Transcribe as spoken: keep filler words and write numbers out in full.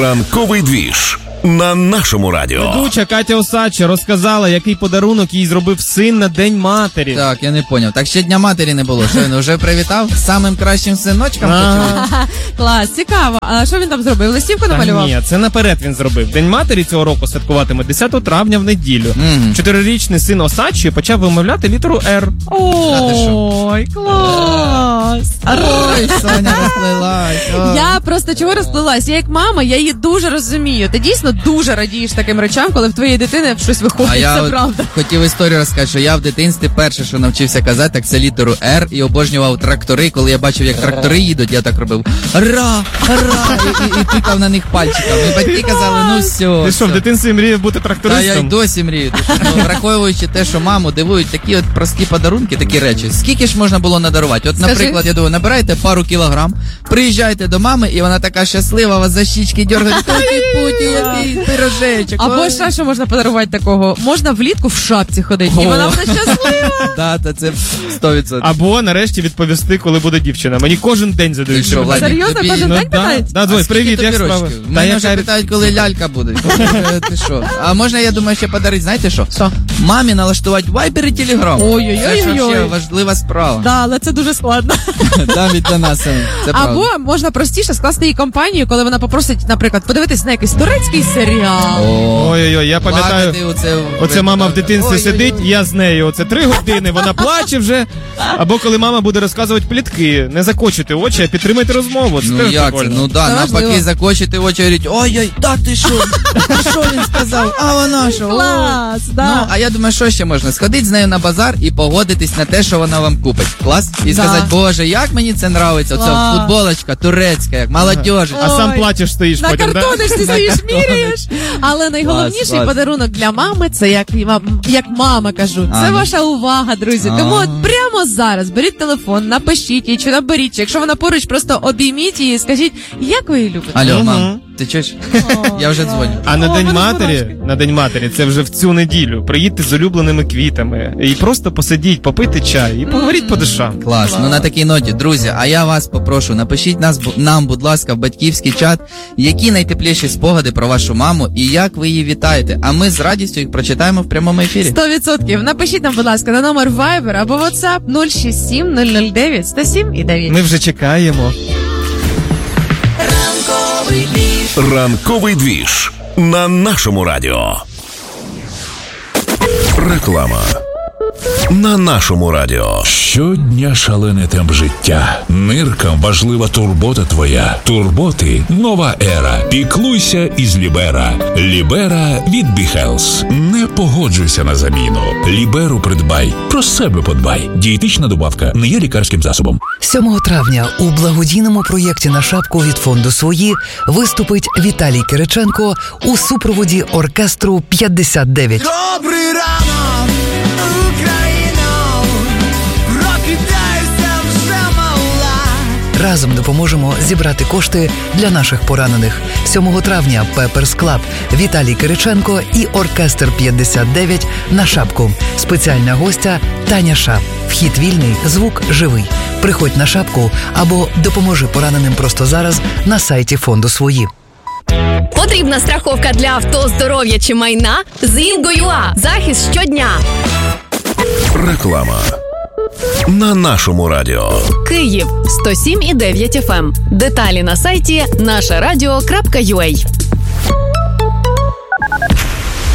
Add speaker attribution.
Speaker 1: Ранковий двіж на нашому радіо.
Speaker 2: Ведуча Катя Осадча розказала, який подарунок їй зробив син на День матері.
Speaker 3: Так, я не поняв. Так ще Дня матері не було. Що він вже привітав? Самим кращим синочком?
Speaker 2: Ага.
Speaker 4: Клас, цікаво. А що він там зробив? Листівку намалював?
Speaker 2: Ні, це наперед він зробив. День матері цього року святкуватиме десятого травня в неділю.
Speaker 3: Мгм.
Speaker 2: Чотирирічний син Осадчої почав вимовляти літеру «Р».
Speaker 4: Ой, клас.
Speaker 3: Ой, Соня розплилась. Ой.
Speaker 4: Я просто чого розплилась? Я як мама, я її дуже розумію. Ти дійсно дуже радієш таким речам, коли в твоєї дитини щось виходить,
Speaker 3: А я
Speaker 4: це
Speaker 3: от
Speaker 4: правда.
Speaker 3: хотів історію розказати, що я в дитинстві перше, що навчився казати, так це літеру «Р» і обожнював трактори. Коли я бачив, як трактори їдуть, я так робив «Ра! Ра!» і, і, і тикав на них пальчиком. І батьки казали, ну все.
Speaker 2: Ти що, в дитинстві мріяв бути
Speaker 3: Та я й
Speaker 2: трактористом?
Speaker 3: досі мрію. Тому що, ну, враховуючи те, що маму дивують такі от прості подарунки, такі речі. Скільки ж можна було надарувати? От,
Speaker 4: Скажи.
Speaker 3: наприклад, я думаю, набирайте пару кілограм, приїжджайте до мами, і вона така щаслива, вас за щічки дергає. Ой, путі, який пирожечок.
Speaker 4: Або
Speaker 3: ой.
Speaker 4: ще що можна подарувати такого? Можна влітку в шапці ходити, і
Speaker 2: О.
Speaker 4: вона буде щаслива.
Speaker 3: Да, та це сто відсотків.
Speaker 2: Або нарешті відповісти, коли буде дівчина. Мені кожен день задають.
Speaker 3: Ти що,
Speaker 2: питання.
Speaker 3: Владик,
Speaker 4: Серйозно,
Speaker 3: тобі-
Speaker 4: кожен
Speaker 2: Ну,
Speaker 4: день
Speaker 2: да,
Speaker 4: питають?
Speaker 2: да, Дзвонь, привіт, як справи? Та
Speaker 3: Мене
Speaker 2: я
Speaker 3: вже
Speaker 2: кажу,
Speaker 3: питають, коли лялька буде. Ти що? А можна, я думаю, ще подарити, знаєте що?
Speaker 4: Що?
Speaker 3: Мамі налаштувати вайбер і телеграм.
Speaker 4: Ой-ой-ой-ой-ой.
Speaker 3: Це ж вообще важлива справа.
Speaker 4: Да, але це дуже складно.
Speaker 3: Навіть для нас це це правда.
Speaker 4: Або можна простіше скласти їй компанію, коли вона попросить, наприклад, подивитись на якийсь турецький серіал.
Speaker 3: О,
Speaker 2: Ой-ой-ой, я пам'ятаю,
Speaker 3: плакати оце,
Speaker 2: оце мама в дитинстві
Speaker 3: Ой-ой-ой.
Speaker 2: сидить, я з нею, оце три години, вона плаче вже. Або коли мама буде розказувати плітки, не закочуйте очі, а підтримайте розмову. Це
Speaker 3: Ну
Speaker 2: теж
Speaker 3: як це?
Speaker 2: прикольно.
Speaker 3: Ну да,
Speaker 4: Це
Speaker 3: навпаки
Speaker 4: важливо.
Speaker 3: закочити очі і говорить, ой-ой, да ти що? Що він сказав? А вона що? О.
Speaker 4: Клас,
Speaker 3: Ну,
Speaker 4: да.
Speaker 3: а я думаю, що ще можна? Сходити з нею на базар і погодитись на те, що вона вам купить. Клас? І
Speaker 4: Да.
Speaker 3: сказати, боже, як мені це нравиться. Оця
Speaker 4: Клас.
Speaker 3: футболочка турецька, як молодежь.
Speaker 2: А сам
Speaker 4: Ой.
Speaker 2: плачеш, стоїш
Speaker 4: На
Speaker 2: потім, да?
Speaker 4: картоночці стоїш, міряєш. Але найголовніший
Speaker 3: клас.
Speaker 4: подарунок для мами це як, і вам- як мама кажу. Це
Speaker 3: А.
Speaker 4: ваша увага, друзі.
Speaker 3: А.
Speaker 4: Тому от прямо зараз беріть телефон, напишіть їй чи наберіть. Чи якщо вона поруч, просто обійміть її і скажіть, як ви її любите.
Speaker 3: Алло,
Speaker 2: Мгм.
Speaker 3: мам, ти чуєш? Я вже дзвоню.
Speaker 2: А на
Speaker 4: О,
Speaker 2: День
Speaker 4: мене
Speaker 2: матері,
Speaker 4: мурашки.
Speaker 2: на День матері, це вже в цю неділю. Приїдьте з улюбленими квітами і просто посидіть, попити чай і поговоріть по душам.
Speaker 3: Клас. Ну на такій ноті, друзі, а я вас попрошу, напишіть нас, бу- нам, будь ласка, в батьківський чат, які найтепліші спогади про вашу маму і як ви її вітаєте. А ми з радістю їх прочитаємо в прямому ефірі.
Speaker 4: Сто відсотків. Напишіть нам, будь ласка, на номер Viber або WhatsApp нуль шість сім нуль нуль дев'ять сто сім і дев'ять.
Speaker 2: Ми вже чекаємо.
Speaker 1: Ранковий двіж на нашому радіо. Реклама на нашому радіо.
Speaker 5: Щодня шалений темп життя. Ниркам важлива турбота твоя. Турботи – нова ера. Піклуйся із Лібера. Лібера від Біхелс. Не погоджуйся на заміну. Ліберу придбай. Про себе подбай. Дієтична добавка не є лікарським засобом.
Speaker 6: сьомого травня у благодійному проєкті «На шапку» від фонду «Свої» виступить Віталій Кириченко у супроводі оркестру п'ятдесят дев'ять.
Speaker 7: Добрий ранок, Україно, прокидайся вже мала.
Speaker 6: Разом допоможемо зібрати кошти для наших поранених. сьомого травня Пеперс Клаб, Віталій Кириченко і оркестр п'ятдесят дев'ять «На шапку». Спеціальна гостя Таня Ша. Вхід вільний, звук живий. Приходь на шапку або допоможи пораненим просто зараз на сайті фонду «Свої».
Speaker 8: Потрібна страховка для авто, здоров'я чи майна? З Інго.ua. Захист щодня.
Speaker 1: Реклама на нашому радіо.
Speaker 8: Київ сто сім і дев'ять еф ем. Деталі на сайті наша радіо крапка ю а.